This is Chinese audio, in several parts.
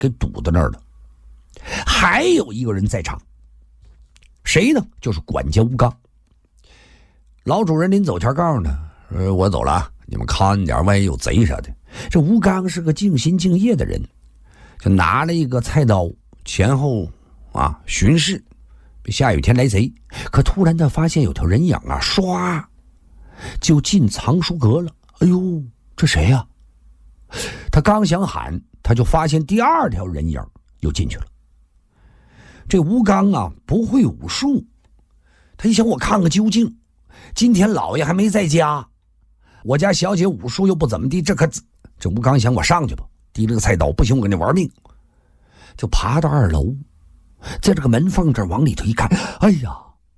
给堵在那儿了。还有一个人在场，谁呢？就是管家吴刚。老主人临走前告诉他，我走了啊，你们看点，万一有贼啥的。这吴刚是个敬心敬业的人，就拿了一个菜刀前后巡视，下雨天来贼。可突然他发现有条人影啊，唰就进藏书阁了。哎呦，这谁呀？他刚想喊，他就发现第二条人影又进去了。这吴刚啊不会武术，他一想，我看个究竟，今天老爷还没在家，我家小姐武术又不怎么地，这吴刚想，我上去吧，提了个菜刀，不行我跟你玩命，就爬到2楼，在这个门缝这往里头一看，哎呀，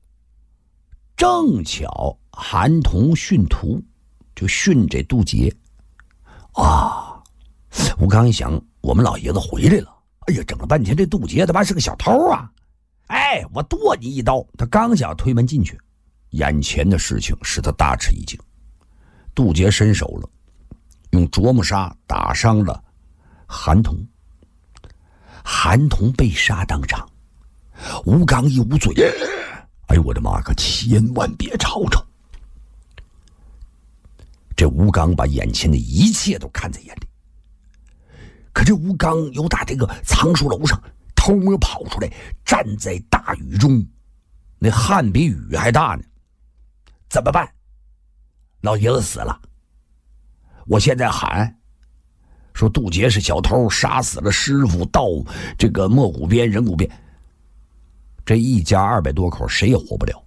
正巧韩童训徒，就训这杜杰啊。吴刚一想，我们老爷子回来了，哎呀，整了半天这杜杰他妈是个小偷啊，哎，我剁你一刀。他刚想推门进去，眼前的事情使他大吃一惊。杜杰伸手了，用啄木砂打伤了韩童，韩童被杀当场。吴刚一捂嘴，哎呦我的妈，可千万别吵吵。这吴刚把眼前的一切都看在眼里，可这吴刚又打这个藏书楼上偷摸跑出来，站在大雨中，那汗比雨还大呢。怎么办？老爷子死了，我现在喊说杜杰是小偷，杀死了师傅，到这个莫谷边人谷边，这一家200多口谁也活不了。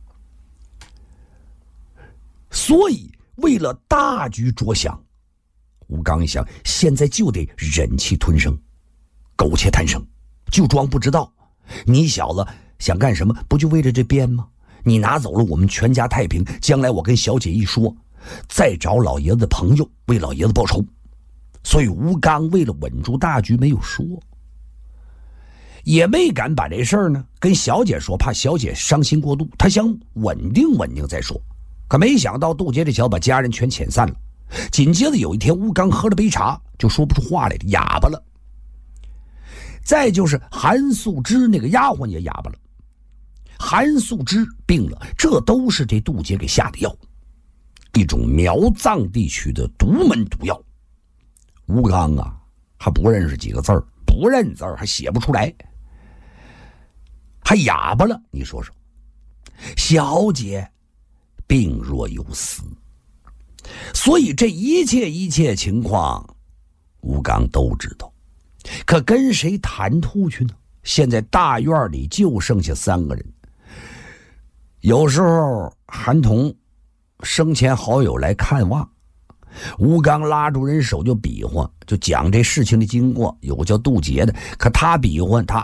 所以为了大局着想，吴刚一想，现在就得忍气吞声，苟且贪生，就装不知道。你小子想干什么？不就为了这鞭吗？你拿走了我们全家太平，将来我跟小姐一说，再找老爷子的朋友为老爷子报仇。所以吴刚为了稳住大局没有说，也没敢把这事儿呢跟小姐说，怕小姐伤心过度，他想稳定稳定再说。可没想到杜杰这小子把家人全遣散了。紧接着有一天，吴刚喝了杯茶就说不出话来，哑巴了。再就是韩素芝那个丫鬟也哑巴了，韩素芝病了，这都是这杜杰给下的药，一种苗藏地区的独门毒药。吴刚啊还不认识几个字儿，不认字儿还写不出来，还哑巴了。你说说，小姐病若有死，所以这一切情况吴刚都知道。可跟谁谈吐去呢？现在大院里就剩下3个人。有时候韩童生前好友来看望，吴刚拉住人手就比划，就讲这事情的经过。有个叫杜杰的，可他比划他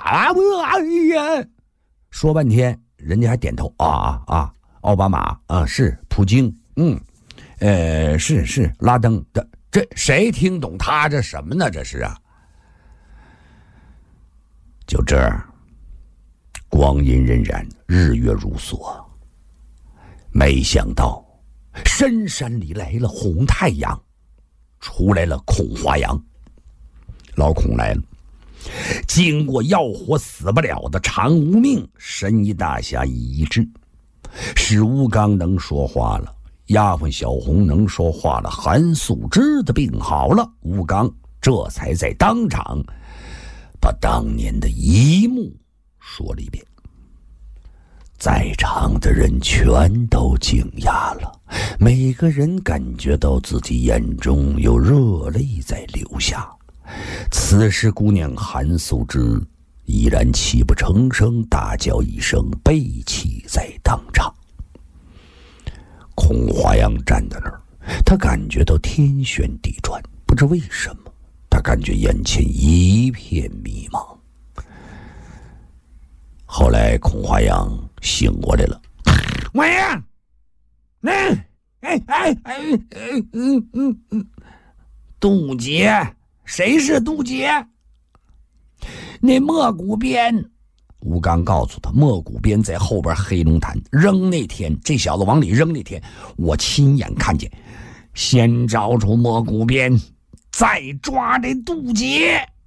说半天，人家还点头奥巴马是普京，是拉登的，这谁听懂他这什么呢？这是啊。就这儿，光阴荏苒，日月如梭。没想到深山里来了红太阳，出来了孔华阳。老孔来了，经过要活死不了的常无命，神医大侠医治，使吴刚能说话了，丫鬟小红能说话了，韩素芝的病好了，吴刚这才在当场把当年的一幕说了一遍。在场的人全都惊讶了，每个人感觉到自己眼中有热泪在流下。此时姑娘韩素芝依然泣不成声，大叫一声，背泣在当场。孔华阳站在那儿，他感觉到天旋地转，不知为什么，他感觉眼前一片迷茫。后来孔华阳醒过来了，王爷，杜杰，谁是杜杰？那莫谷边。吴刚告诉他，莫谷边在后边黑龙潭扔那天，这小子往里扔那天，我亲眼看见。先找出莫谷边，再抓这杜杰。